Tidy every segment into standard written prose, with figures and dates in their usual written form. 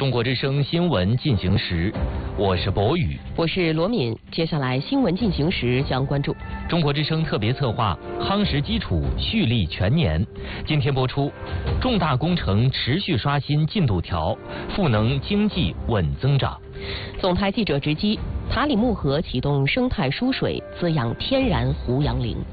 中国之声新闻进行时，我是博宇， 我是罗敏。接下来新闻进行时将关注中国之声特别策划夯实基础，蓄力全年。今天播出，重大工程持续刷新进度条，赋能经济稳增长。 总台记者直击塔里木河启动生态输水，滋养天然胡杨林。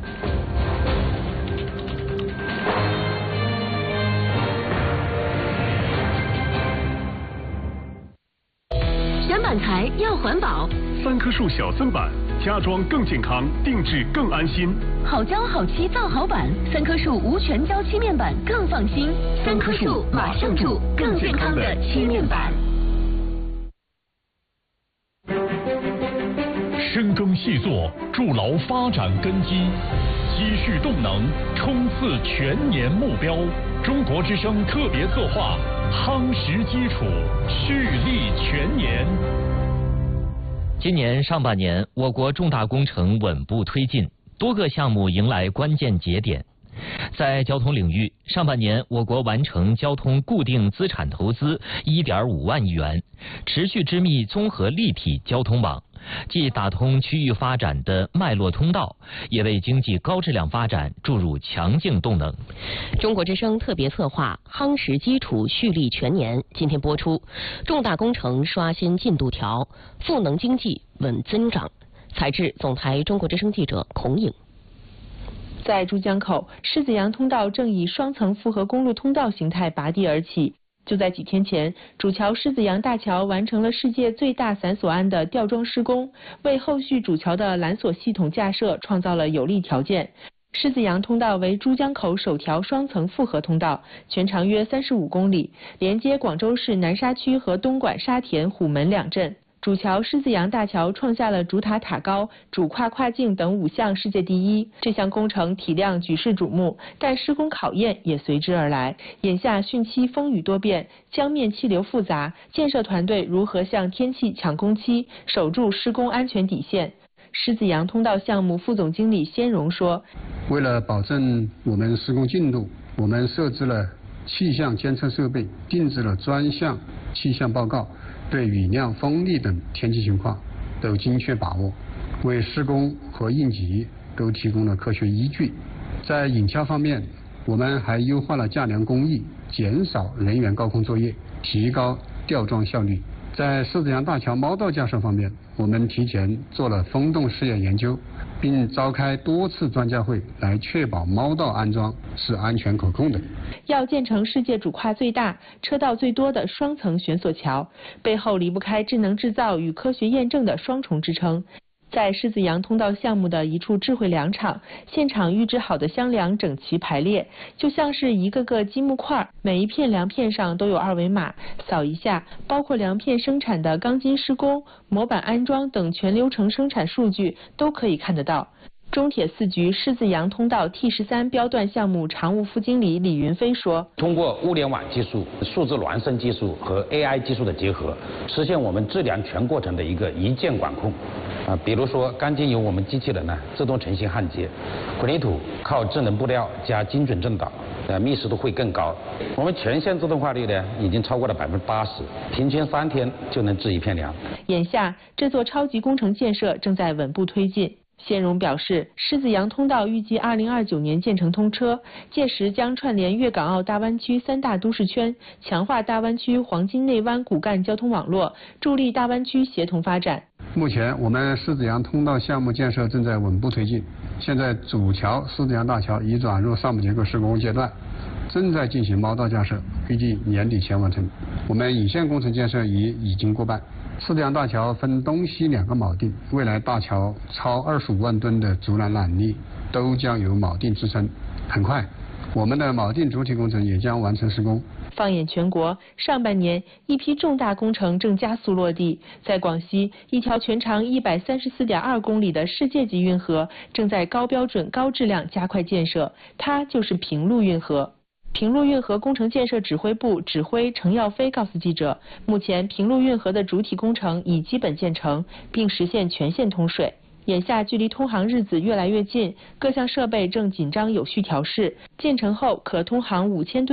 选板材要环保 ，3棵树小森板，家装更健康，定制更安心。 好胶好漆造好板，3棵树无全胶漆面板更放心。3棵树马上筑更健康的漆面板。 深耕细作，筑牢发展根基，积蓄动能，冲刺全年目标。中国之声特别策划，夯实基础，蓄力全年。 今年上半年，我国重大工程稳步推进，多个项目迎来关键节点。在交通领域，上半年我国完成交通固定资产投资1.5万亿元，持续织密综合立体交通网，既打通区域发展的脉络通道，也为经济高质量发展注入强劲动能。 中国之声特别策划夯实基础，蓄力全年。今天播出，重大工程刷新进度条，赋能经济稳增长。采制总台中国之声记者孔颖。 在珠江口，狮子洋通道正以双层复合公路通道形态拔地而起。就在几天前，主桥狮子洋大桥完成了世界最大散索岸的吊装施工，为后续主桥的缆索系统架设创造了有利条件。狮子洋通道为珠江口首条双层复合通道，全长约35公里，连接广州市南沙区和东莞沙田、虎门两镇。主桥狮子洋大桥创下了主塔塔高、主跨跨境等5项世界第一。这项工程体量举世瞩目，但施工考验也随之而来。眼下汛期风雨多变，江面气流复杂，建设团队如何向天气抢工期，守住施工安全底线？狮子洋通道项目副总经理先荣说：“ 为了保证我们施工进度，我们设置了气象监测设备，定制了专项气象报告。”对雨量、风力等天气情况都精确把握，为施工和应急都提供了科学依据。在引桥方面，我们还优化了架梁工艺，减少人员高空作业，提高吊装效率。在狮子洋大桥猫道架设方面，我们提前做了风洞试验研究，并召开多次专家会，来确保猫道安装是安全可控的。 要建成世界主跨最大、车道最多的双层悬索桥，背后离不开智能制造与科学验证的双重支撑。在狮子洋通道项目的一处智慧梁场，现场预制好的箱梁整齐排列，就像是一个个积木块，每一片梁片上都有2维码，扫一下，包括梁片生产的钢筋施工、模板安装等全流程生产数据都可以看得到。中铁4局狮子洋通道 T13标段项目常务副经理李云飞说：“ 通过物联网技术、数字孪生技术和 AI 技术的结合，实现我们质量全过程的一个一键管控。比如说钢筋由我们机器人自动成型焊接，混凝土靠智能布料加精准正导，密实度会更高。我们全线自动化率已经超过了80%，平均3天就能制一片梁。” 眼下，这座超级工程建设正在稳步推进。先荣表示，狮子洋通道预计2029年建成通车，届时将串联粤港澳大湾区3大都市圈，强化大湾区黄金内湾骨干交通网络，助力大湾区协同发展。 目前，我们狮子洋通道项目建设正在稳步推进，现在主桥狮子洋大桥已转入上部结构施工阶段，正在进行猫道架设，预计年底前完成。我们引线工程建设已经过半。狮子洋大桥分东西2个锚定，未来大桥超25万吨的竹缆缆力都将由锚定支撑。很快，我们的锚定主体工程也将完成施工。 放眼全国，上半年一批重大工程正加速落地。在广西，一条全长134.2公里的世界级运河正在高标准、高质量加快建设，它就是平陆运河。平陆运河工程建设指挥部指挥程耀飞告诉记者，目前平陆运河的主体工程已基本建成，并实现全线通水。眼下距离通航日子越来越近，各项设备正紧张有序调试，建成后可通航5000吨。